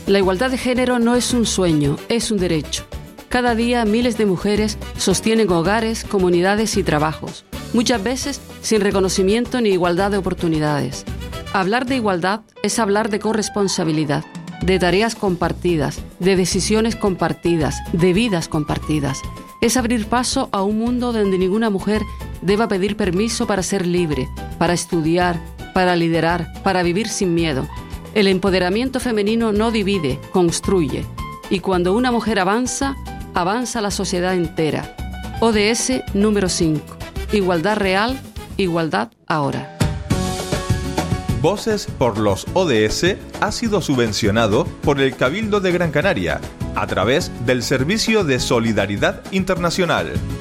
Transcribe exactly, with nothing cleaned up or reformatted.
La igualdad de género no es un sueño, es un derecho. Cada día miles de mujeres sostienen hogares, comunidades y trabajos, muchas veces sin reconocimiento ni igualdad de oportunidades. Hablar de igualdad es hablar de corresponsabilidad, de tareas compartidas, de decisiones compartidas, de vidas compartidas. Es abrir paso a un mundo donde ninguna mujer deba pedir permiso para ser libre, para estudiar, para liderar, para vivir sin miedo. El empoderamiento femenino no divide, construye. Y cuando una mujer avanza, avanza la sociedad entera. O D S número cinco. Igualdad real, igualdad ahora. Voces por los O D S ha sido subvencionado por el Cabildo de Gran Canaria a través del Servicio de Solidaridad Internacional.